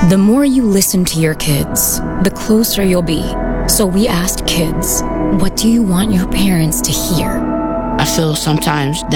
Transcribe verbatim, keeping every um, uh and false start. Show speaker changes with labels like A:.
A: The more you listen to your kids, the closer you'll be. So we asked kids, what do you want your parents to hear?
B: I feel sometimes that